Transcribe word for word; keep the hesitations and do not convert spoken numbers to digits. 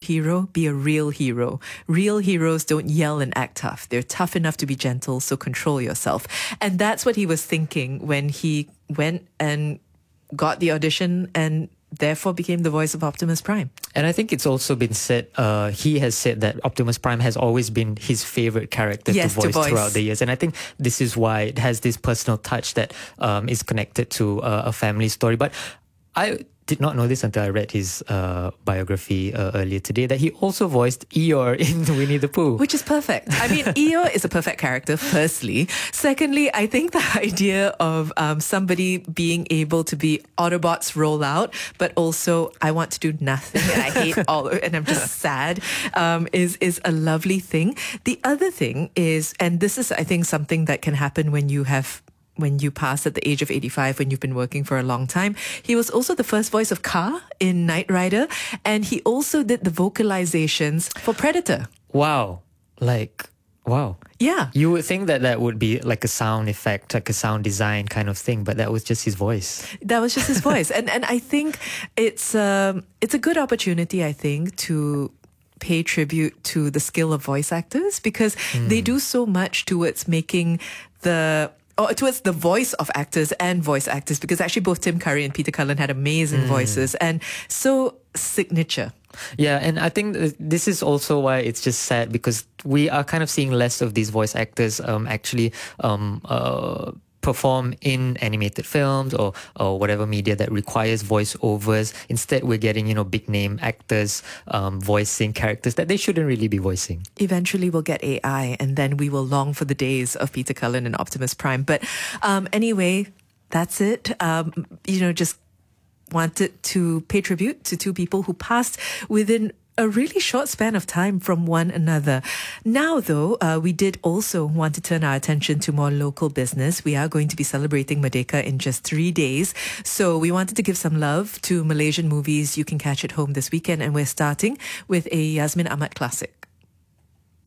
hero, be a real hero. Real heroes don't yell and act tough. They're tough enough to be gentle, so control yourself. And that's what he was thinking when he went and got the audition and therefore became the voice of Optimus Prime. And I think it's also been said, uh, he has said that Optimus Prime has always been his favorite character yes, to, voice to voice throughout the years. And I think this is why it has this personal touch that um, is connected to uh, a family story. But I did not know this until I read his uh, biography uh, earlier today, that he also voiced Eeyore in Winnie the Pooh. Which is perfect. I mean, Eeyore is a perfect character, firstly. Secondly, I think the idea of um, somebody being able to be Autobots roll out, but also I want to do nothing and I hate all and I'm just sad, um, is, is a lovely thing. The other thing is, and this is, I think, something that can happen when you have when you pass at the age of eighty-five, when you've been working for a long time. He was also the first voice of Kaa in Knight Rider, and he also did the vocalizations for Predator. Wow. Like, wow. Yeah. You would think that that would be like a sound effect, like a sound design kind of thing, but that was just his voice. That was just his voice. And and I think it's um, it's a good opportunity, I think, to pay tribute to the skill of voice actors, because mm. they do so much towards making the or towards the voice of actors and voice actors, because actually both Tim Curry and Peter Cullen had amazing mm. voices and so signature. Yeah, and I think this is also why it's just sad, because we are kind of seeing less of these voice actors um, actually um, uh, perform in animated films or, or whatever media that requires voiceovers. Instead, we're getting, you know, big name actors um, voicing characters that they shouldn't really be voicing. Eventually, we'll get A I, and then we will long for the days of Peter Cullen and Optimus Prime. But um, anyway, that's it. Um, you know, just wanted to pay tribute to two people who passed within a really short span of time from one another. Now, though, uh, we did also want to turn our attention to more local business. We are going to be celebrating Merdeka in just three days. So we wanted to give some love to Malaysian movies you can catch at home this weekend. And we're starting with a Yasmin Ahmad classic.